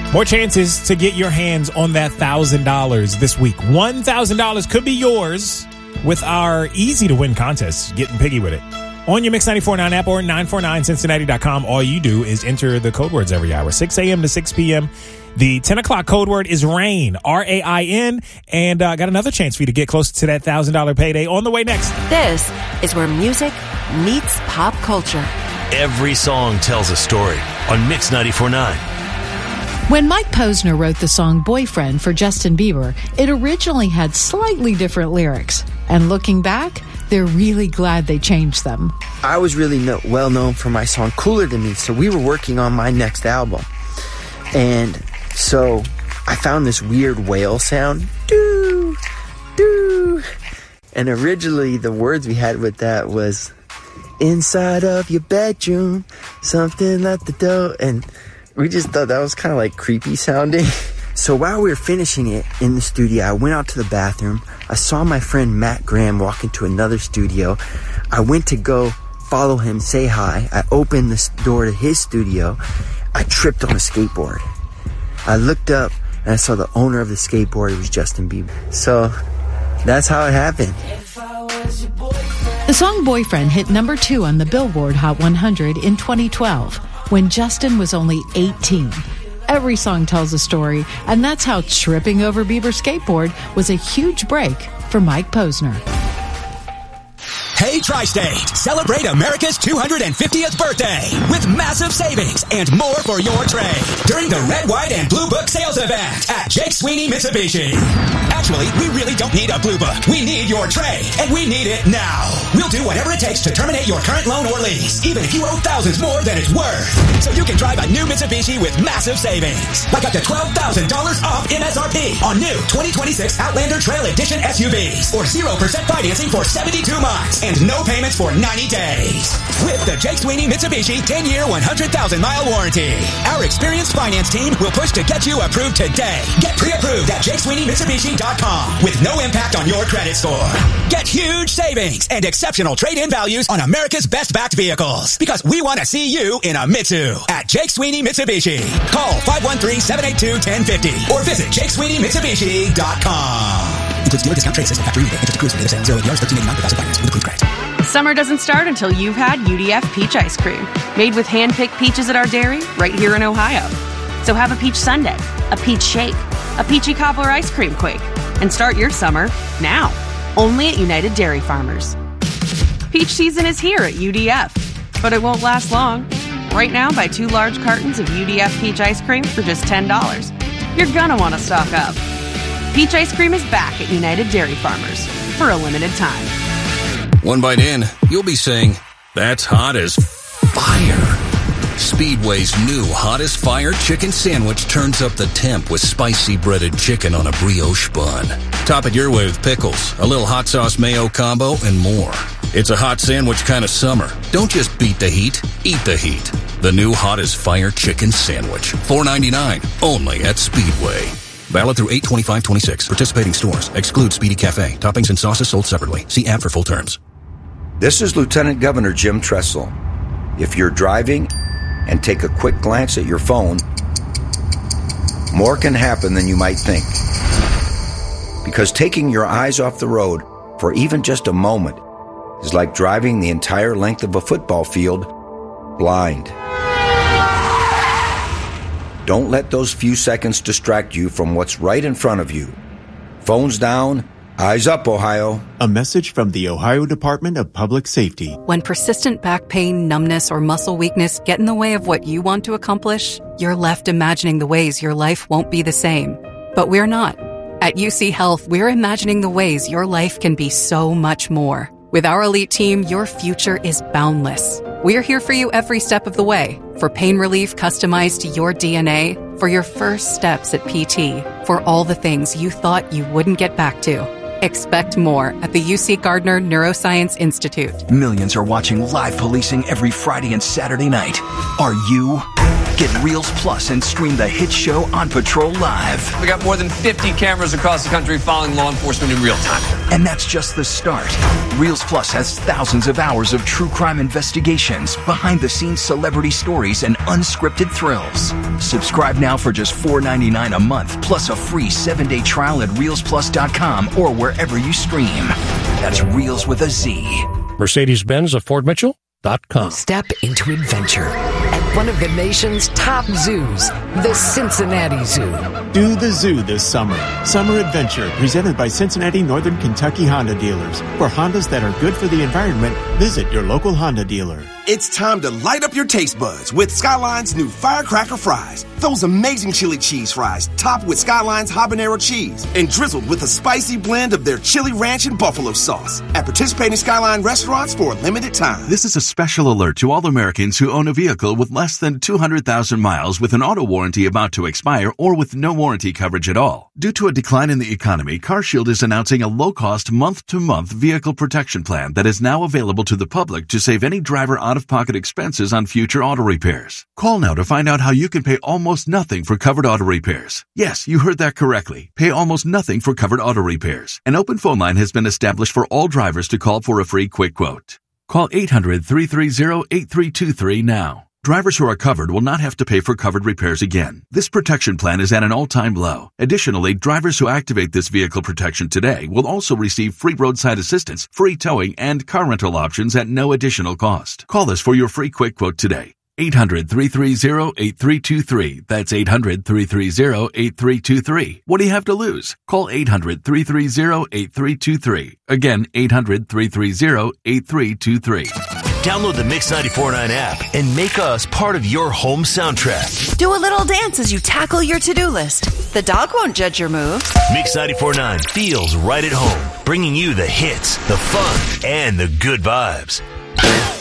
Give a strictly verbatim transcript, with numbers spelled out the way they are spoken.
More chances to get your hands on that one thousand dollars this week. one thousand dollars could be yours with our easy-to-win contest. Getting piggy with it. On your Mix ninety-four point nine app or nine four nine Cincinnati dot com, all you do is enter the code words every hour, six a.m. to six p.m. The ten o'clock code word is RAIN, R A I N, and I uh, got another chance for you to get closer to that one thousand dollars payday on the way next. This is where music meets pop culture. Every song tells a story on Mix ninety-four point nine. When Mike Posner wrote the song Boyfriend for Justin Bieber, it originally had slightly different lyrics. And looking back, they're really glad they changed them. I was really no- well known for my song Cooler Than Me, so we were working on my next album. And so I found this weird whale sound. Doo, doo. And originally the words we had with that was, inside of your bedroom, something like the dough. And we just thought that was kind of like creepy sounding. So while we were finishing it in the studio, I went out to the bathroom. I saw my friend Matt Graham walk into another studio. I went to go follow him, say hi. I opened the door to his studio. I tripped on a skateboard. I looked up and I saw the owner of the skateboard. It was Justin Bieber. So that's how it happened. The song Boyfriend hit number two on the Billboard Hot one hundred in twenty twelve. When Justin was only eighteen. Every song tells a story, and that's how tripping over Bieber's skateboard was a huge break for Mike Posner. Hey, Tri-State, celebrate America's two hundred fiftieth birthday with massive savings and more for your trade during the Red, White, and Blue Book sales event at Jake Sweeney Mitsubishi. Actually, we really don't need a Blue Book. We need your trade, and we need it now. We'll do whatever it takes to terminate your current loan or lease, even if you owe thousands more than it's worth. So you can drive a new Mitsubishi with massive savings, like up to twelve thousand dollars off M S R P on new twenty twenty-six Outlander Trail Edition S U Vs, or zero percent financing for seventy-two months, and no payments for ninety days. With the Jake Sweeney Mitsubishi ten-year, one hundred thousand mile warranty. Our experienced finance team will push to get you approved today. Get pre-approved at Jake Sweeney Mitsubishi dot com with no impact on your credit score. Get huge savings and exceptional trade-in values on America's best-backed vehicles, because we want to see you in a Mitsu at Jake Sweeney Mitsubishi. Call five one three, seven eight two, one zero five zero or visit Jake Sweeney Mitsubishi dot com. Includes dealer discount trade system factory rebate. Interest accrues for data sale. Zero A P Rs, thirteen eighty-nine per thousand finance with approved credit. Summer doesn't start until you've had U D F Peach Ice Cream, made with hand-picked peaches at our dairy right here in Ohio. So have a peach sundae, a peach shake, a peachy cobbler ice cream quake, and start your summer now, only at United Dairy Farmers. Peach season is here at U D F, but it won't last long. Right now, buy two large cartons of U D F Peach Ice Cream for just ten dollars. You're gonna want to stock up. Peach Ice Cream is back at United Dairy Farmers for a limited time. One bite in, you'll be saying, that's hot as fire. Speedway's new Hot as Fire Chicken Sandwich turns up the temp with spicy breaded chicken on a brioche bun. Top it your way with pickles, a little hot sauce mayo combo, and more. It's a hot sandwich kind of summer. Don't just beat the heat, eat the heat. The new Hot as Fire Chicken Sandwich, four ninety-nine, only at Speedway. Valid through eight twenty-five twenty-six. Participating stores. Exclude Speedy Cafe. Toppings and sauces sold separately. See app for full terms. This is Lieutenant Governor Jim Tressel. If you're driving and take a quick glance at your phone, more can happen than you might think. Because taking your eyes off the road for even just a moment is like driving the entire length of a football field blind. Don't let those few seconds distract you from what's right in front of you. Phones down, eyes up, Ohio. A message from the Ohio Department of Public Safety. When persistent back pain, numbness, or muscle weakness get in the way of what you want to accomplish, you're left imagining the ways your life won't be the same. But we're not. At U C Health, we're imagining the ways your life can be so much more. With our elite team, your future is boundless. We're here for you every step of the way. For pain relief customized to your D N A, for your first steps at P T, for all the things you thought you wouldn't get back to. Expect more at the U C Gardner Neuroscience Institute. Millions are watching live policing every Friday and Saturday night. Are you? Get Reels Plus and stream the hit show On Patrol live. We got more than fifty cameras across the country following law enforcement in real time. And that's just the start. Reels Plus has thousands of hours of true crime investigations, behind-the-scenes celebrity stories, and unscripted thrills. Subscribe now for just four dollars and ninety-nine cents a month, plus a free seven-day trial at reels plus dot com or wherever you stream. That's Reels with a Z. Mercedes-Benz of Fort Mitchell dot com. Step into adventure at one of the nation's top zoos, the Cincinnati Zoo. Do the zoo this summer. Summer Adventure, presented by Cincinnati Northern Kentucky Honda dealers. For Hondas that are good for the environment, visit your local Honda dealer. It's time to light up your taste buds with Skyline's new Firecracker Fries. Those amazing chili cheese fries topped with Skyline's habanero cheese and drizzled with a spicy blend of their chili ranch and buffalo sauce at participating Skyline restaurants for a limited time. This is a special alert to all Americans who own a vehicle with less than two hundred thousand miles with an auto warranty about to expire or with no warranty coverage at all. Due to a decline in the economy, CarShield is announcing a low-cost month-to-month vehicle protection plan that is now available to the public to save any driver out-of-pocket expenses on future auto repairs. Call now to find out how you can pay almost nothing for covered auto repairs. Yes, you heard that correctly. Pay almost nothing for covered auto repairs. An open phone line has been established for all drivers to call for a free quick quote. Call eight hundred, three three zero, eight three two three now. Drivers who are covered will not have to pay for covered repairs again. This protection plan is at an all-time low. Additionally, drivers who activate this vehicle protection today will also receive free roadside assistance, free towing, and car rental options at no additional cost. Call us for your free quick quote today. eight hundred, three three zero, eight three two three. That's eight hundred, three three zero, eight three two three. What do you have to lose? Call eight hundred, three three zero, eight three two three. Again, eight hundred, three three zero, eight three two three. Download the Mix ninety-four point nine app and make us part of your home soundtrack. Do a little dance as you tackle your to-do list. The dog won't judge your moves. Mix ninety-four point nine feels right at home, bringing you the hits, the fun, and the good vibes.